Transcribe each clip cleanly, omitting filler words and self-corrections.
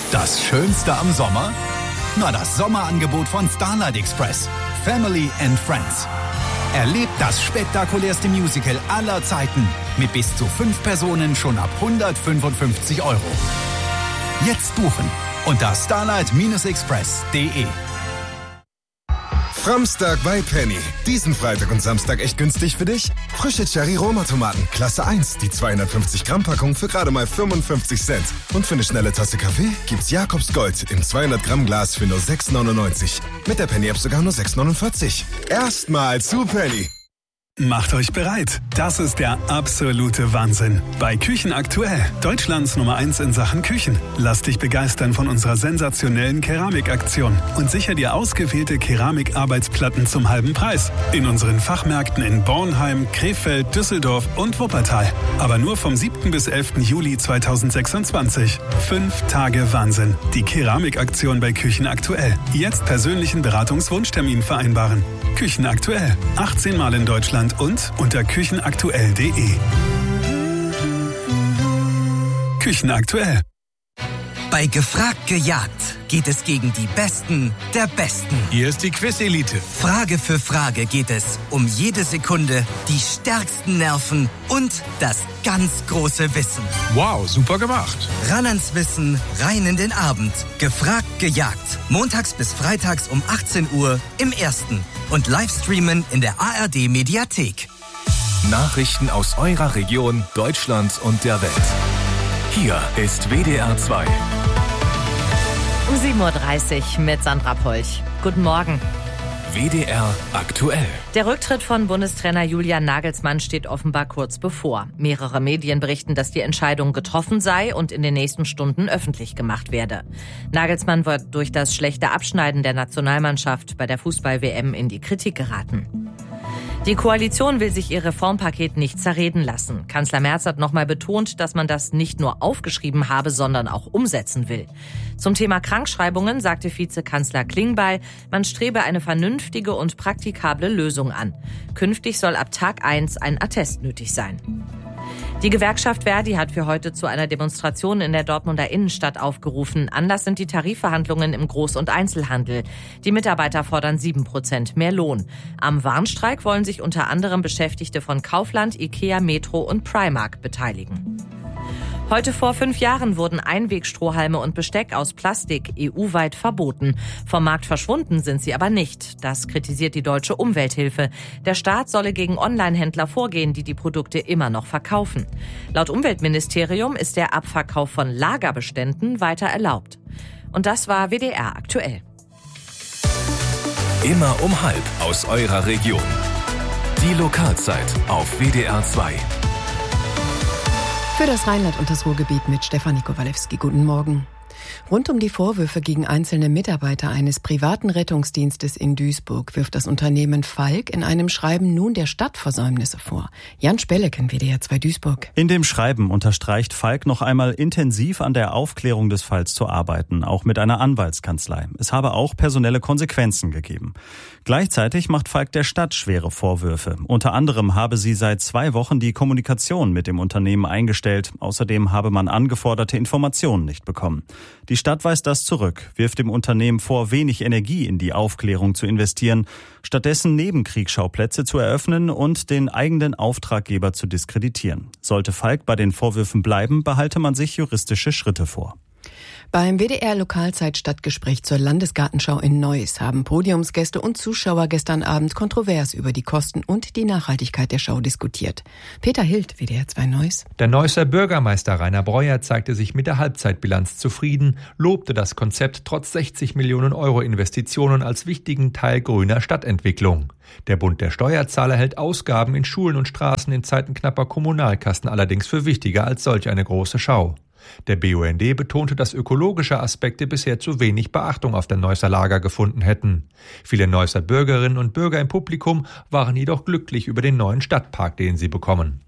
Das Schönste am Sommer? Na, das Sommerangebot von Starlight Express. Family and Friends. Erlebt das spektakulärste Musical aller Zeiten mit bis zu 5 Personen schon ab 155 €. Jetzt buchen unter starlight-express.de. Framstag bei Penny. Diesen Freitag und Samstag echt günstig für dich? Frische Cherry-Roma-Tomaten, Klasse 1, die 250-Gramm-Packung für gerade mal 55 Cent. Und für eine schnelle Tasse Kaffee gibt's Jakobs Gold im 200-Gramm-Glas für nur 6,99. Mit der Penny-App sogar nur 6,49. Erstmal zu Penny. Macht euch bereit. Das ist der absolute Wahnsinn. Bei Küchen aktuell. Deutschlands Nummer 1 in Sachen Küchen. Lass dich begeistern von unserer sensationellen Keramikaktion und sicher dir ausgewählte Keramikarbeitsplatten zum halben Preis. In unseren Fachmärkten in Bornheim, Krefeld, Düsseldorf und Wuppertal. Aber nur vom 7. bis 11. Juli 2026. 5 Tage Wahnsinn. Die Keramikaktion bei Küchen aktuell. Jetzt persönlichen Beratungswunschtermin vereinbaren. Küchen aktuell. 18 Mal in Deutschland und unter küchenaktuell.de. Küchen aktuell. Bei Gefragt gejagt geht es gegen die Besten der Besten. Hier ist die Quiz-Elite. Frage für Frage geht es um jede Sekunde, die stärksten Nerven und das ganz große Wissen. Wow, super gemacht. Ran ans Wissen, rein in den Abend. Gefragt gejagt. Montags bis freitags um 18 Uhr im Ersten. Und Livestreamen in der ARD-Mediathek. Nachrichten aus eurer Region, Deutschland und der Welt. Hier ist WDR 2. Um 7.30 Uhr mit Sandra Polch. Guten Morgen. WDR aktuell. Der Rücktritt von Bundestrainer Julian Nagelsmann steht offenbar kurz bevor. Mehrere Medien berichten, dass die Entscheidung getroffen sei und in den nächsten Stunden öffentlich gemacht werde. Nagelsmann wird durch das schlechte Abschneiden der Nationalmannschaft bei der Fußball-WM in die Kritik geraten. Die Koalition will sich ihr Reformpaket nicht zerreden lassen. Kanzler Merz hat nochmal betont, dass man das nicht nur aufgeschrieben habe, sondern auch umsetzen will. Zum Thema Krankschreibungen sagte Vizekanzler Klingbeil, man strebe eine vernünftige und praktikable Lösung an. Künftig soll ab Tag 1 ein Attest nötig sein. Die Gewerkschaft Verdi hat für heute zu einer Demonstration in der Dortmunder Innenstadt aufgerufen. Anlass sind die Tarifverhandlungen im Groß- und Einzelhandel. Die Mitarbeiter fordern 7% mehr Lohn. Am Warnstreik wollen sich unter anderem Beschäftigte von Kaufland, Ikea, Metro und Primark beteiligen. Heute vor 5 Jahren wurden Einwegstrohhalme und Besteck aus Plastik EU-weit verboten. Vom Markt verschwunden sind sie aber nicht. Das kritisiert die Deutsche Umwelthilfe. Der Staat solle gegen Online-Händler vorgehen, die die Produkte immer noch verkaufen. Laut Umweltministerium ist der Abverkauf von Lagerbeständen weiter erlaubt. Und das war WDR aktuell. Immer um 12 aus eurer Region. Die Lokalzeit auf WDR 2. Für das Rheinland und das Ruhrgebiet mit Stefanie Kowalewski. Guten Morgen. Rund um die Vorwürfe gegen einzelne Mitarbeiter eines privaten Rettungsdienstes in Duisburg wirft das Unternehmen Falck in einem Schreiben nun der Stadt Versäumnisse vor. Jan Spelleken, WDR 2 Duisburg. In dem Schreiben unterstreicht Falck noch einmal intensiv an der Aufklärung des Falls zu arbeiten, auch mit einer Anwaltskanzlei. Es habe auch personelle Konsequenzen gegeben. Gleichzeitig macht Falck der Stadt schwere Vorwürfe. Unter anderem habe sie seit 2 Wochen die Kommunikation mit dem Unternehmen eingestellt. Außerdem habe man angeforderte Informationen nicht bekommen. Die Stadt weist das zurück, wirft dem Unternehmen vor, wenig Energie in die Aufklärung zu investieren, stattdessen Nebenkriegsschauplätze zu eröffnen und den eigenen Auftraggeber zu diskreditieren. Sollte Falck bei den Vorwürfen bleiben, behalte man sich juristische Schritte vor. Beim WDR-Lokalzeit-Stadtgespräch zur Landesgartenschau in Neuss haben Podiumsgäste und Zuschauer gestern Abend kontrovers über die Kosten und die Nachhaltigkeit der Schau diskutiert. Peter Hild, WDR 2 Neuss. Der Neusser Bürgermeister Rainer Breuer zeigte sich mit der Halbzeitbilanz zufrieden, lobte das Konzept trotz 60 Millionen Euro Investitionen als wichtigen Teil grüner Stadtentwicklung. Der Bund der Steuerzahler hält Ausgaben in Schulen und Straßen in Zeiten knapper Kommunalkassen allerdings für wichtiger als solch eine große Schau. Der BUND betonte, dass ökologische Aspekte bisher zu wenig Beachtung auf der Neusser Lager gefunden hätten. Viele Neusser Bürgerinnen und Bürger im Publikum waren jedoch glücklich über den neuen Stadtpark, den sie bekommen.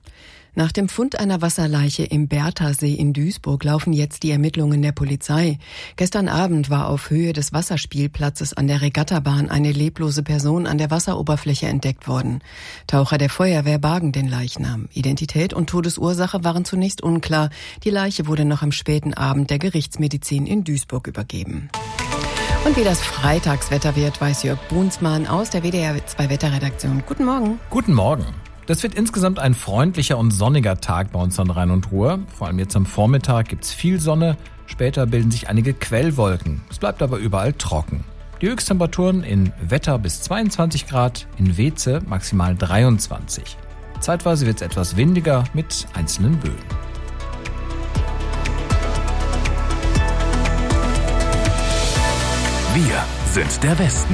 Nach dem Fund einer Wasserleiche im Berthasee in Duisburg laufen jetzt die Ermittlungen der Polizei. Gestern Abend war auf Höhe des Wasserspielplatzes an der Regattabahn eine leblose Person an der Wasseroberfläche entdeckt worden. Taucher der Feuerwehr bargen den Leichnam. Identität und Todesursache waren zunächst unklar. Die Leiche wurde noch am späten Abend der Gerichtsmedizin in Duisburg übergeben. Und wie das Freitagswetter wird, weiß Jörg Brunsmann aus der WDR 2 Wetterredaktion. Guten Morgen. Guten Morgen. Das wird insgesamt ein freundlicher und sonniger Tag bei uns an Rhein und Ruhr. Vor allem jetzt am Vormittag gibt's viel Sonne. Später bilden sich einige Quellwolken. Es bleibt aber überall trocken. Die Höchsttemperaturen in Wetter bis 22 Grad, in Weeze maximal 23. Zeitweise wird's etwas windiger mit einzelnen Böen. Wir sind der Westen.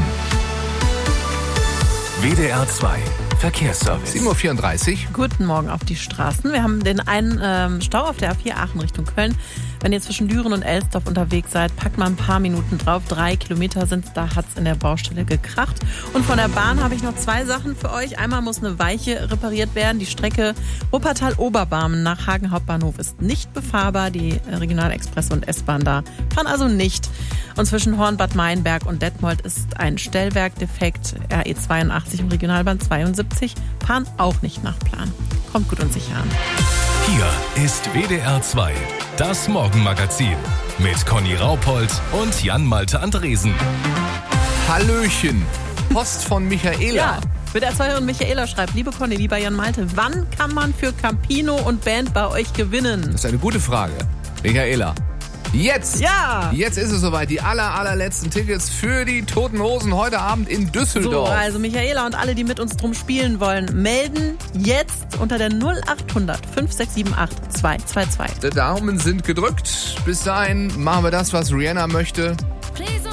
WDR 2 Verkehrsservice. 7.34 Uhr. Guten Morgen auf die Straßen. Wir haben den einen Stau auf der A4 Aachen Richtung Köln. Wenn ihr zwischen Düren und Elsdorf unterwegs seid, packt mal ein paar Minuten drauf. 3 Kilometer sind es, da hat es in der Baustelle gekracht. Und von der Bahn habe ich noch 2 Sachen für euch. Einmal muss eine Weiche repariert werden. Die Strecke Wuppertal-Oberbarmen nach Hagen Hauptbahnhof ist nicht befahrbar. Die Regionalexpress und S-Bahn da fahren also nicht. Und zwischen Horn-Bad Meinberg und Detmold ist ein Stellwerkdefekt. RE 82 und Regionalbahn 72 fahren auch nicht nach Plan. Kommt gut und sicher an. Hier ist WDR 2, das Morgenmagazin mit Conny Raupold und Jan-Malte Andresen. Hallöchen. Post von Michaela. Ja, WDR 2 und Michaela schreibt: Liebe Conny, lieber Jan-Malte, wann kann man für Campino und Band bei euch gewinnen? Das ist eine gute Frage. Michaela. Jetzt! Ja! Jetzt ist es soweit. Die allerletzten Tickets für die Toten Hosen heute Abend in Düsseldorf. So, also Michaela und alle, die mit uns drum spielen wollen, melden jetzt unter der 0800 5678 222. Die Daumen sind gedrückt. Bis dahin machen wir das, was Rihanna möchte. Please